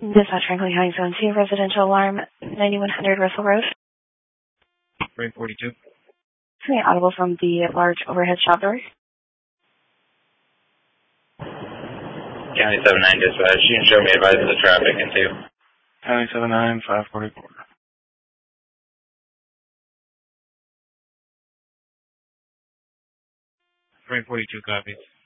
Dispatch Franklin County Zone 2, residential alarm, 9100 Russell Road. Frame 42. Pretty audible from the large overhead shop door. County 79 dispatch, you can show me advice of the traffic in 2. County 79, 544. Frame 42 copies.